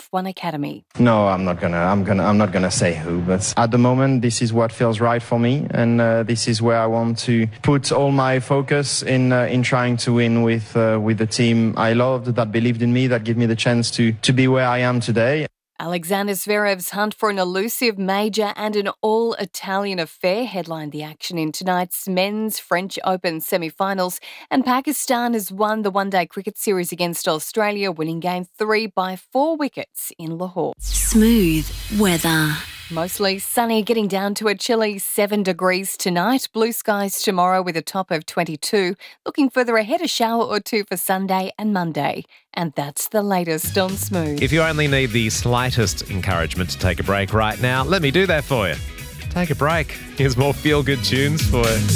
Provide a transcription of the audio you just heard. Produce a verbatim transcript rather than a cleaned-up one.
F one Academy. No, I'm not gonna. I'm gonna. I'm not gonna say who, but at the moment, this is what feels right for me, and uh, this is where I want to put all my focus in uh, in trying to win with uh, with the team I loved, that believed in me, that gave me the chance to to be where I am today. Alexander Zverev's hunt for an elusive major and an all-Italian affair headlined the action in tonight's men's French Open semi-finals, and Pakistan has won the one-day cricket series against Australia, winning game three by four wickets in Lahore. Smooth weather. Mostly sunny, getting down to a chilly seven degrees tonight. Blue skies tomorrow with a top of twenty-two. Looking further ahead, a shower or two for Sunday and Monday. And that's the latest on Smooth. If you only need the slightest encouragement to take a break right now, let me do that for you. Take a break. Here's more feel-good tunes for